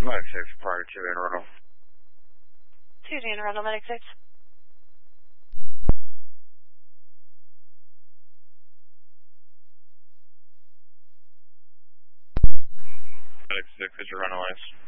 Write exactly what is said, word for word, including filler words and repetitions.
Medic six, prior to Dan Arundel. two Dan Arundel, Medic six. Medic six, is your runway.